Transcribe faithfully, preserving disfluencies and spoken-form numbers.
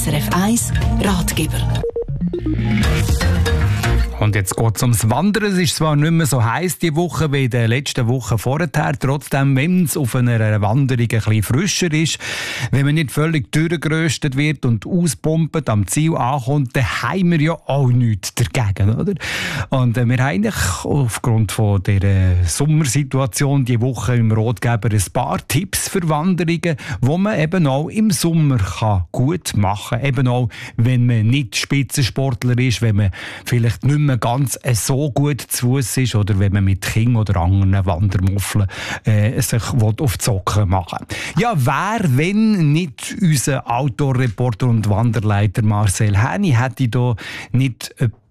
S R F eins Ratgeber. Und jetzt geht es ums Wandern. Es ist zwar nicht mehr so heiß die Woche wie in den letzten Wochen vorher. Trotzdem, wenn es auf einer Wanderung ein bisschen frischer ist, wenn man nicht völlig durchgeröstet wird und auspumpt, am Ziel ankommt, dann haben wir ja auch nichts dagegen, oder? Und äh, wir haben eigentlich aufgrund von dieser Sommersituation die Woche im Ratgeber ein paar Tipps für Wanderungen, die man eben auch im Sommer kann gut machen kann. Eben auch, wenn man nicht Spitzensportler ist, wenn man vielleicht nicht mehr ganz so gut zu Fuss ist oder wenn man mit Kindern oder anderen Wandermuffeln äh, sich auf die Socken machen will. Ja, wer, wenn nicht unser Outdoor-Reporter und Wanderleiter Marcel Häni, hätte da nicht etwas